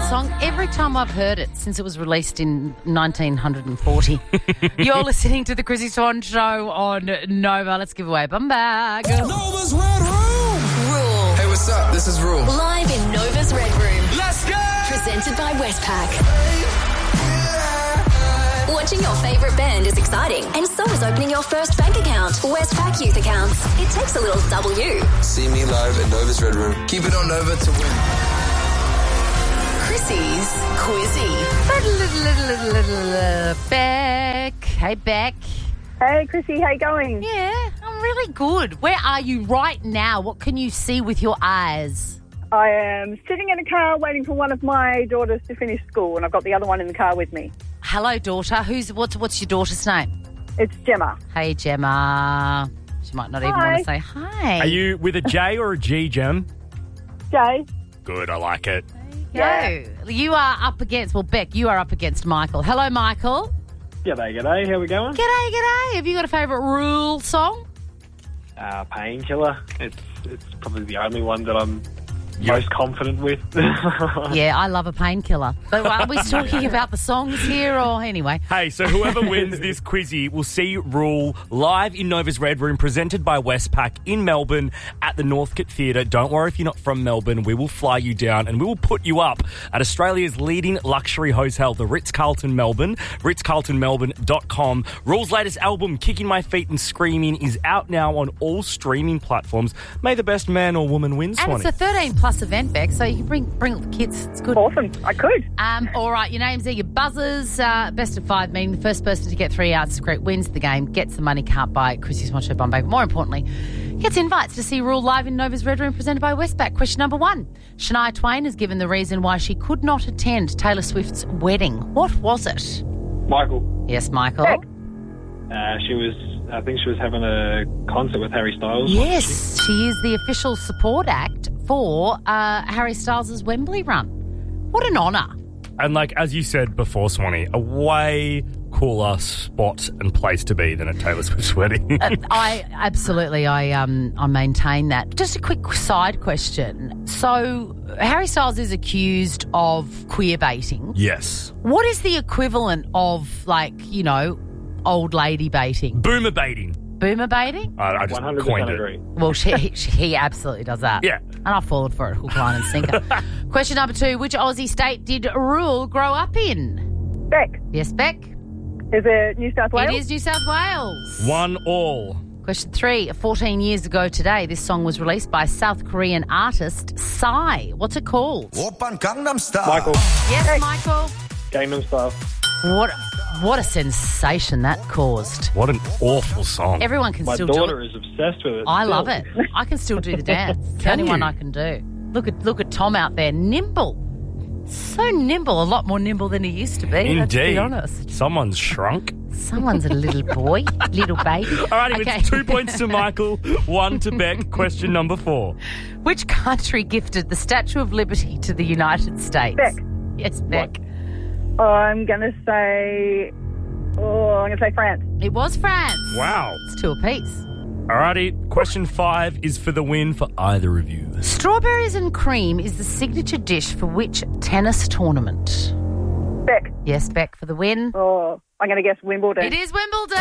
song every time I've heard it since it was released in 1940. You're listening to the Chrissy Swan Show on Nova. Let's give away a bum bag. Nova's Red Room. Rule. Hey, what's up? This is Rule. Live in Nova's Red Room. Let's go! Presented by Westpac. Watching your favourite band is exciting, and so is opening your first bank account. Westpac Youth Accounts. It takes a little W. See me live at Nova's Red Room. Keep it on Nova to win. Chrissy's Quizzy. Beck. Hey, Beck. Hey, Chrissy, how you going? Yeah, I'm really good. Where are you right now? What can you see with your eyes? I am sitting in a car waiting for one of my daughters to finish school, and I've got the other one in the car with me. Hello, daughter. What's your daughter's name? It's Gemma. Hey, Gemma. She might not even Hi. want to say hi. Are you with a J or a G, Gem? Jay. Good, I like it. Go. You are up against, Beck, you are up against Michael. Hello, Michael. G'day. How we going? G'day. Have you got a favourite Rule song? Painkiller. It's probably the only one that I'm most confident with. Yeah, I love a painkiller. But are we talking about the songs here or anyway? Hey, so whoever wins this quizzy will see Rule live in Nova's Red Room, presented by Westpac in Melbourne at the Northcote Theatre. Don't worry if you're not from Melbourne. We will fly you down and we will put you up at Australia's leading luxury hotel, the Ritz-Carlton Melbourne, ritzcarltonmelbourne.com. Rule's latest album, Kicking My Feet and Screaming, is out now on all streaming platforms. May the best man or woman win, And Swanee. it's a 13+ event, Beck, so you can bring all the kids. It's good. Awesome. I could. All right, your names are your buzzers. Best of 5, meaning the first person to get 3 out correct wins the game, gets the money, can't buy Chrissy's Swan Show bum bag. But more importantly, gets invites to see Rule live in Nova's Red Room, presented by Westpac. Question number 1. Shania Twain has given the reason why she could not attend Taylor Swift's wedding. What was it? Michael. Yes, Michael. Beck. I think she was having a concert with Harry Styles. Yes, she is the official support act for Harry Styles' Wembley run. What an honour. And as you said before, Swanee, a way cooler spot and place to be than at Taylor Swift's wedding. I maintain that. Just a quick side question. So Harry Styles is accused of queer baiting. Yes. What is the equivalent of old lady baiting? Boomer baiting. Boomer baiting? I just 100% coined agree. it. Well, he absolutely does that. Yeah. And I've fallen for it, hook, line and sinker. Question number 2. Which Aussie state did Rule grow up in? Beck. Yes, Beck? Is it New South Wales? It is New South Wales. 1-1. Question 3. 14 years ago today, this song was released by South Korean artist Psy. What's it called? Michael. Yes, Michael. Gangnam Style. What a sensation that caused. What an awful song. Everyone can My still do daughter it. is obsessed with it. I still. love it. I can still do the dance. It's the Can only one you? I can do. Look at Tom out there, nimble. So nimble, a lot more nimble than he used to be. Let's be Indeed. honest. Someone's shrunk. Someone's a little boy, little baby. All right, Okay. it's 2 points to Michael, 1 to Beck. Question number 4. Which country gifted the Statue of Liberty to the United States? Beck. Yes, Beck. I'm going to say France. It was France. Wow. It's 2 apiece. All righty, question 5 is for the win for either of you. Strawberries and cream is the signature dish for which tennis tournament? Beck. Yes, Beck for the win. Oh, I'm going to guess Wimbledon. It is Wimbledon.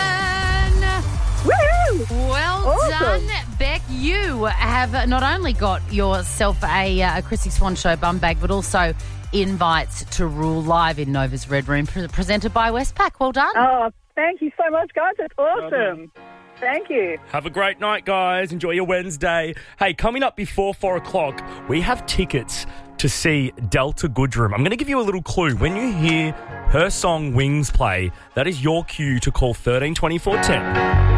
Woohoo! Well Awesome. done, Beck. You have not only got yourself a Chrissy Swan Show bum bag, but also invites to Rule live in Nova's Red Room, presented by Westpac. Well done. Oh, thank you so much, guys. It's awesome. Thank you. Have a great night, guys. Enjoy your Wednesday. Hey, coming up before 4 o'clock, we have tickets to see Delta Goodrem. I'm going to give you a little clue. When you hear her song Wings play, that is your cue to call 13 24 10.